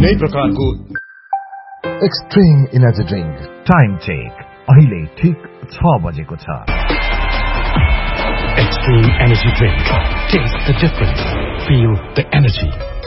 कुनै प्रकारको extreme energy drink time check अहिले ठीक 6 बजेको छ। Extreme Energy Drink. Taste the difference. Feel the energy.